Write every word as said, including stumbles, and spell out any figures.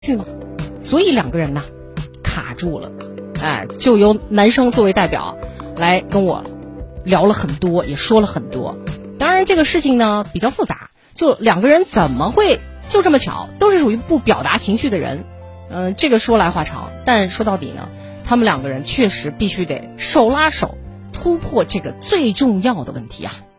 去吗？所以两个人呢卡住了，哎，就由男生作为代表来跟我聊了很多，也说了很多。当然这个事情呢比较复杂，就两个人怎么会就这么巧都是属于不表达情绪的人，嗯、呃，这个说来话长，但说到底呢，他们两个人确实必须得手拉手突破这个最重要的问题啊。